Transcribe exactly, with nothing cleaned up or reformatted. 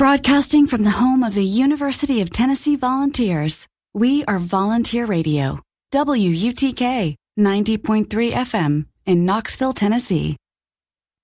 Broadcasting from the home of the University of Tennessee Volunteers, we are Volunteer Radio, W U T K ninety point three F M in Knoxville, Tennessee.